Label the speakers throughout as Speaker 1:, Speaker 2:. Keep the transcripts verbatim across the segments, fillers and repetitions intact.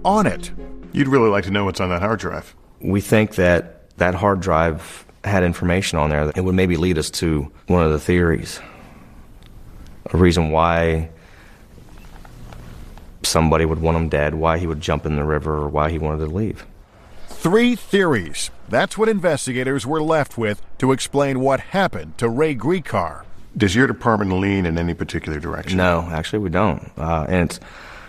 Speaker 1: on it. You'd really like to know what's on that hard drive.
Speaker 2: We think that that hard drive had information on there that would maybe lead us to one of the theories. A reason why somebody would want him dead, why he would jump in the river, or why he wanted to leave.
Speaker 1: Three theories. That's what investigators were left with to explain what happened to Ray Gricar. Does your department lean in any particular direction?
Speaker 2: No, actually we don't. Uh, and it's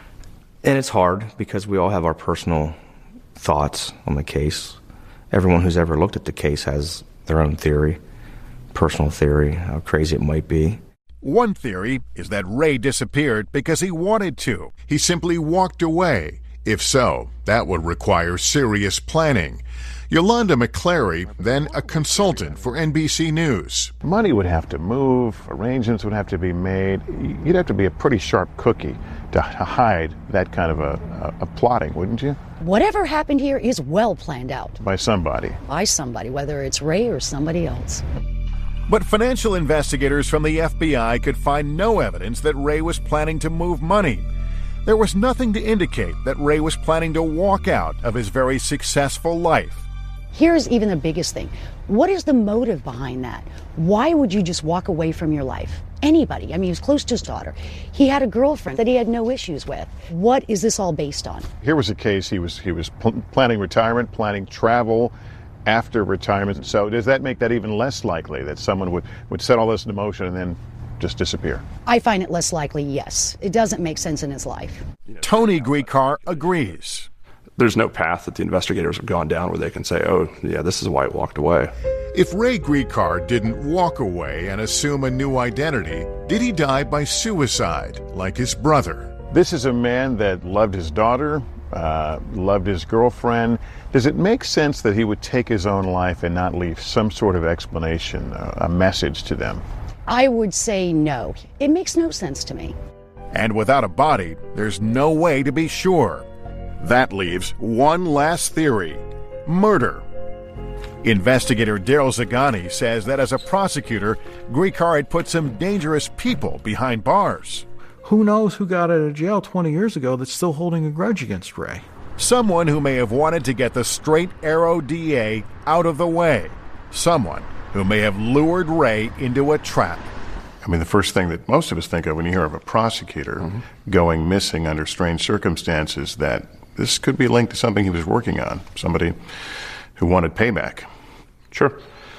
Speaker 2: and it's hard because we all have our personal thoughts on the case. Everyone who's ever looked at the case has their own theory, personal theory, how crazy it might be.
Speaker 1: One theory is that Ray disappeared because he wanted to. He simply walked away. If so, that would require serious planning. Yolanda McClary, then a consultant for N B C News.
Speaker 3: Money would have to move, arrangements would have to be made. You'd have to be a pretty sharp cookie to hide that kind of a, a, a plotting, wouldn't you?
Speaker 4: Whatever happened here is well planned out.
Speaker 3: By somebody.
Speaker 4: By somebody, whether it's Ray or somebody else.
Speaker 1: But financial investigators from the F B I could find no evidence that Ray was planning to move money. There was nothing to indicate that Ray was planning to walk out of his very successful life.
Speaker 4: Here's even the biggest thing. What is the motive behind that? Why would you just walk away from your life? Anybody. I mean, he was close to his daughter. He had a girlfriend that he had no issues with. What is this all based on?
Speaker 3: Here was a case, he was, he was pl- planning retirement, planning travel after retirement. So does that make that even less likely that someone would, would set all this into motion and then just disappear?
Speaker 4: I find it less likely, yes. It doesn't make sense in his life.
Speaker 1: Tony Gricar agrees.
Speaker 5: There's no path that the investigators have gone down where they can say, oh, yeah, this is why it walked away.
Speaker 1: If Ray Gricar didn't walk away and assume a new identity, did he die by suicide like his brother?
Speaker 3: This is a man that loved his daughter, uh, loved his girlfriend. Does it make sense that he would take his own life and not leave some sort of explanation, uh, a message to them?
Speaker 4: I would say no. It makes no sense to me.
Speaker 1: And without a body, there's no way to be sure. That leaves one last theory: murder. Investigator Daryl Zagani says that as a prosecutor, Gricar had put some dangerous people behind bars.
Speaker 6: Who knows who got out of jail twenty years ago that's still holding a grudge against Ray?
Speaker 1: Someone who may have wanted to get the straight arrow D A out of the way. Someone who may have lured Ray into a trap. I mean, the first thing that most of us think of when you hear of a prosecutor mm-hmm. going missing under strange circumstances, that this could be linked to something he was working on, somebody who wanted payback.
Speaker 5: Sure.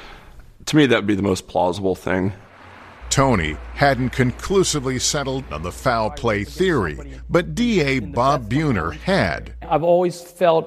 Speaker 5: To me, that would be the most plausible thing.
Speaker 1: Tony hadn't conclusively settled on the foul play theory, but D A Bob Buhner had.
Speaker 7: I've always felt,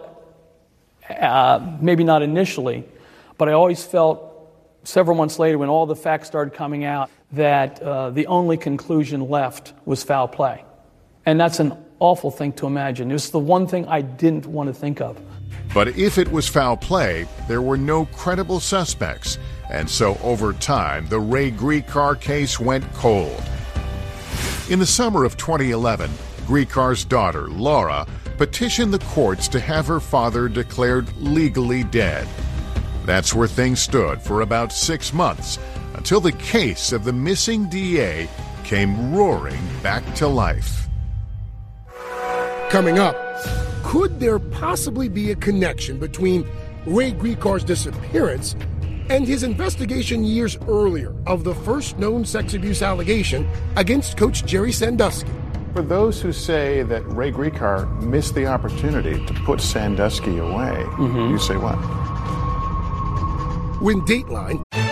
Speaker 7: uh, maybe not initially, but I always felt several months later when all the facts started coming out that uh, the only conclusion left was foul play. And that's an awful thing to imagine. It was the one thing I didn't want to think of.
Speaker 1: But if it was foul play, there were no credible suspects. And so over time, the Ray Gricar case went cold. In the summer of twenty eleven, Gricar's daughter, Laura, petitioned the courts to have her father declared legally dead. That's where things stood for about six months, until the case of the missing D A came roaring back to life.
Speaker 8: Coming up, could there possibly be a connection between Ray Gricar's disappearance and his investigation years earlier of the first known sex abuse allegation against Coach Jerry Sandusky?
Speaker 3: For those who say that Ray Gricar missed the opportunity to put Sandusky away, mm-hmm. you say what?
Speaker 8: When Dateline